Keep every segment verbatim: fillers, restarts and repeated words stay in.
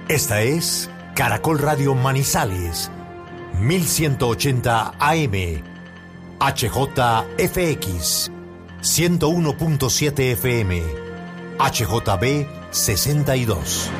Esta es Caracol Radio Manizales, mil ciento ochenta A M, H J F X, ciento uno punto siete F M, H J B sesenta y dos.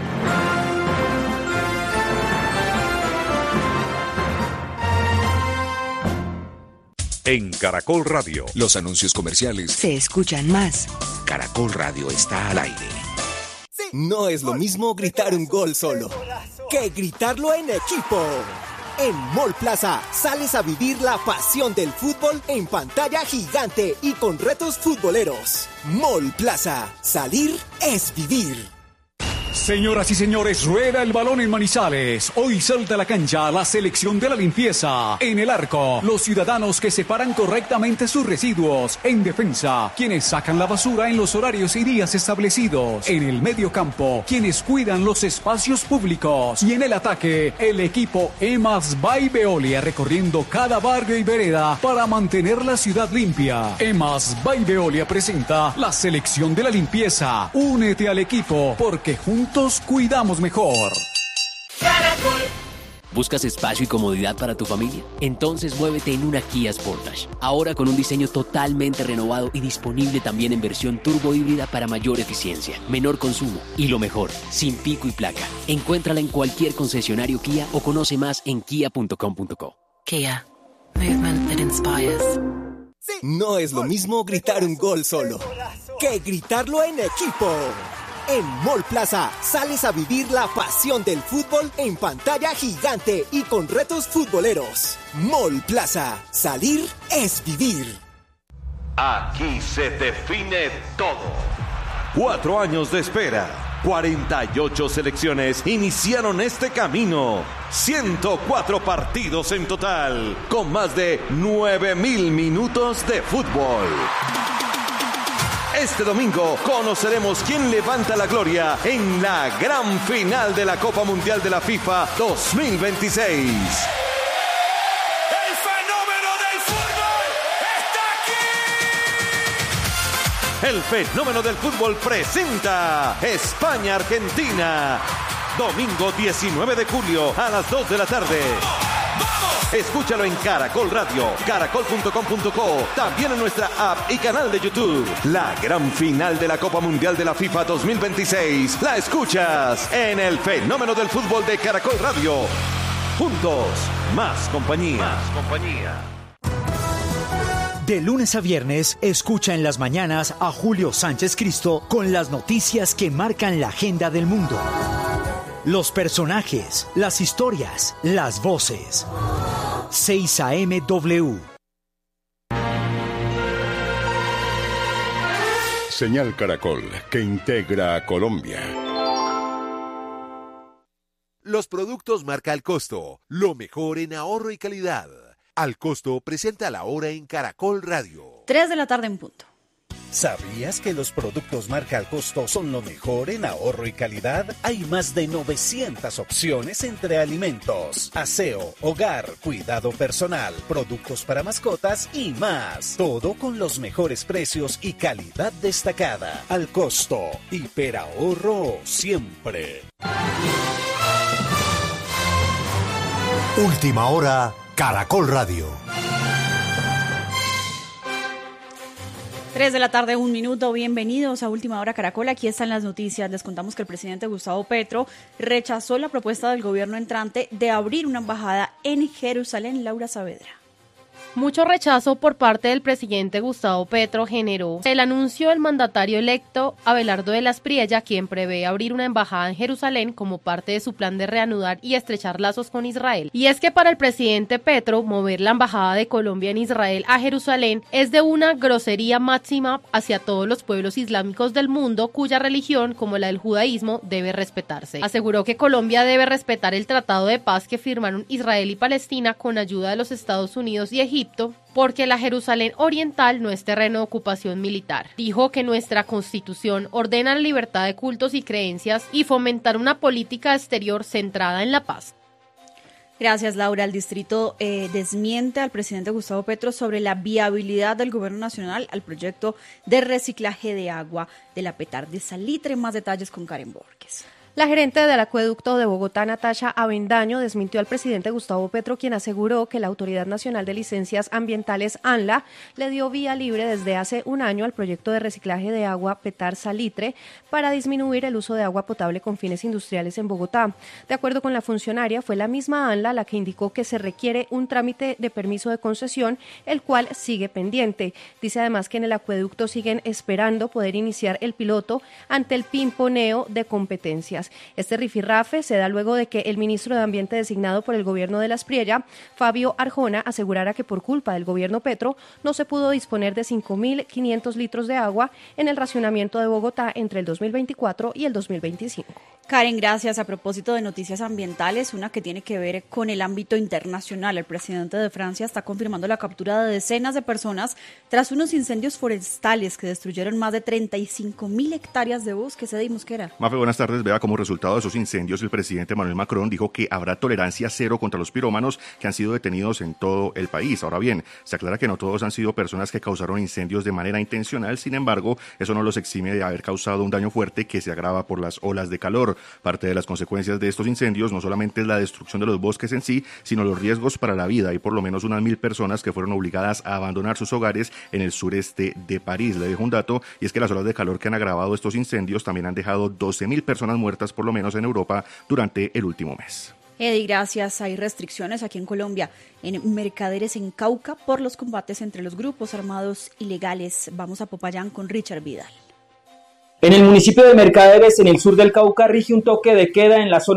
En Caracol Radio, los anuncios comerciales se escuchan más. Caracol Radio está al aire. No es lo mismo gritar un gol solo que gritarlo en equipo. En Mall Plaza sales a vivir la pasión del fútbol en pantalla gigante y con retos futboleros. Mall Plaza, salir es vivir. Señoras y señores, rueda el balón en Manizales. Hoy salta a la cancha la selección de la limpieza. En el arco, los ciudadanos que separan correctamente sus residuos. En defensa, quienes sacan la basura en los horarios y días establecidos. En el medio campo, quienes cuidan los espacios públicos. Y en el ataque, el equipo EMAS by Veolia recorriendo cada barrio y vereda para mantener la ciudad limpia. EMAS by Veolia presenta la selección de la limpieza. Únete al equipo porque juntos cuidamos mejor. Caracol. ¿Buscas espacio y comodidad para tu familia? Entonces muévete en una Kia Sportage. Ahora con un diseño totalmente renovado y disponible también en versión turbo híbrida para mayor eficiencia, menor consumo y lo mejor, sin pico y placa. Encuéntrala en cualquier concesionario Kia o conoce más en kia punto com punto co. Kia. Movement that inspires. No es lo mismo gritar un gol solo que gritarlo en equipo. En Mall Plaza sales a vivir la pasión del fútbol en pantalla gigante y con retos futboleros. Mall Plaza, salir es vivir. Aquí se define todo. Cuatro años de espera, cuarenta y ocho selecciones iniciaron este camino. ciento cuatro partidos en total, con más de nueve mil minutos de fútbol. Este domingo conoceremos quién levanta la gloria en la gran final de la Copa Mundial de la FIFA dos mil veintiséis. ¡El fenómeno del fútbol está aquí! El fenómeno del fútbol presenta España-Argentina. Domingo diecinueve de julio a las dos de la tarde. Escúchalo en Caracol Radio, caracol punto com punto co, también en nuestra app y canal de YouTube. La gran final de la Copa Mundial de la FIFA dos mil veintiséis la escuchas en el fenómeno del fútbol de Caracol Radio. Juntos, más compañía. Más compañía. De lunes a viernes, escucha en las mañanas a Julio Sánchez Cristo con las noticias que marcan la agenda del mundo. Los personajes, las historias, las voces. seis A M W. Señal Caracol, que integra a Colombia. Los productos marca Al Costo, lo mejor en ahorro y calidad. Al Costo presenta la hora en Caracol Radio. tres de la tarde en punto. ¿Sabías que los productos marca Al Costo son lo mejor en ahorro y calidad? Hay más de novecientas opciones entre alimentos, aseo, hogar, cuidado personal, productos para mascotas y más. Todo con los mejores precios y calidad destacada. Al Costo, hiperahorro siempre. Última hora, Caracol Radio. tres de la tarde, un minuto. Bienvenidos a Última Hora Caracol. Aquí están las noticias. Les contamos que el presidente Gustavo Petro rechazó la propuesta del gobierno entrante de abrir una embajada en Jerusalén. Laura Saavedra. Mucho rechazo por parte del presidente Gustavo Petro generó el anuncio del mandatario electo Abelardo de las Priella, quien prevé abrir una embajada en Jerusalén como parte de su plan de reanudar y estrechar lazos con Israel. Y es que para el presidente Petro, mover la embajada de Colombia en Israel a Jerusalén es de una grosería máxima hacia todos los pueblos islámicos del mundo cuya religión, como la del judaísmo, debe respetarse. Aseguró que Colombia debe respetar el tratado de paz que firmaron Israel y Palestina con ayuda de los Estados Unidos y Egipto, porque la Jerusalén oriental no es terreno de ocupación militar. Dijo que nuestra Constitución ordena la libertad de cultos y creencias y fomentar una política exterior centrada en la paz. Gracias, Laura. El distrito eh, desmiente al presidente Gustavo Petro sobre la viabilidad del gobierno nacional al proyecto de reciclaje de agua de la Petar de Salitre. Más detalles con Karen Borges. La gerente del acueducto de Bogotá, Natasha Avendaño, desmintió al presidente Gustavo Petro, quien aseguró que la Autoridad Nacional de Licencias Ambientales, ANLA, le dio vía libre desde hace un año al proyecto de reciclaje de agua Petar-Salitre para disminuir el uso de agua potable con fines industriales en Bogotá. De acuerdo con la funcionaria, fue la misma ANLA la que indicó que se requiere un trámite de permiso de concesión, el cual sigue pendiente. Dice además que en el acueducto siguen esperando poder iniciar el piloto ante el pimponeo de competencias. Este rifirrafe se da luego de que el ministro de Ambiente designado por el gobierno de Las Priella, Fabio Arjona, asegurara que por culpa del gobierno Petro no se pudo disponer de cinco mil quinientos litros de agua en el racionamiento de Bogotá entre el dos mil veinticuatro y el dos mil veinticinco. Karen, gracias. A propósito de noticias ambientales, una que tiene que ver con el ámbito internacional. El presidente de Francia está confirmando la captura de decenas de personas tras unos incendios forestales que destruyeron más de treinta y cinco mil hectáreas de bosque. Cedi Mosquera. Mafe, buenas tardes. Vea, como resultado de esos incendios, el presidente Emmanuel Macron dijo que habrá tolerancia cero contra los pirómanos que han sido detenidos en todo el país. Ahora bien, se aclara que no todos han sido personas que causaron incendios de manera intencional. Sin embargo, eso no los exime de haber causado un daño fuerte que se agrava por las olas de calor. Parte de las consecuencias de estos incendios no solamente es la destrucción de los bosques en sí, sino los riesgos para la vida. Hay por lo menos unas mil personas que fueron obligadas a abandonar sus hogares en el sureste de París. Le dejo un dato, y es que las olas de calor que han agravado estos incendios también han dejado doce mil personas muertas por lo menos en Europa durante el último mes. Eddie, gracias. Hay restricciones aquí en Colombia, en Mercaderes, en Cauca, por los combates entre los grupos armados ilegales. Vamos a Popayán con Richard Vidal. En el municipio de Mercaderes, en el sur del Cauca, rige un toque de queda en la zona